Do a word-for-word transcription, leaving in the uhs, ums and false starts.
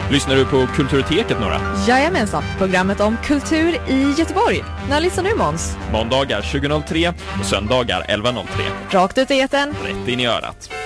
Lyssnar du på Kulturteket några? Jajamensan, programmet om kultur i Göteborg. När lyssnar du, Måns? Måndagar tjugo noll tre och söndagar elva noll tre. Rakt ut i etern. Rätt in i örat.